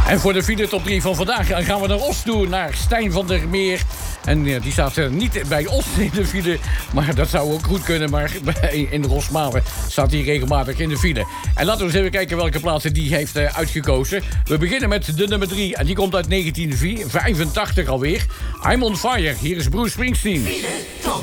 En voor de file top 3 van vandaag gaan we naar Os toe, naar Stijn van der Meer. En die staat niet bij Os in de file, maar dat zou ook goed kunnen. Maar in Rosmalen staat hij regelmatig in de file. En laten we eens even kijken welke plaatsen die heeft uitgekozen. We beginnen met de nummer 3 en die komt uit 1985 alweer. I'm on Fire, hier is Bruce Springsteen.